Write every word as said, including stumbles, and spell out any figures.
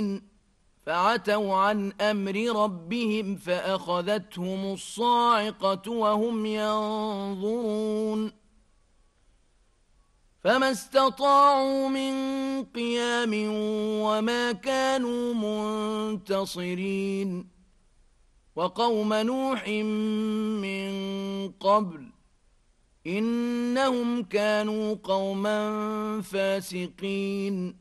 فعتوا عن أمر ربهم فأخذتهم الصاعقة وهم ينظرون فما استطاعوا من قيام وما كانوا منتصرين وقوم نوح من قبل إنهم كانوا قوما فاسقين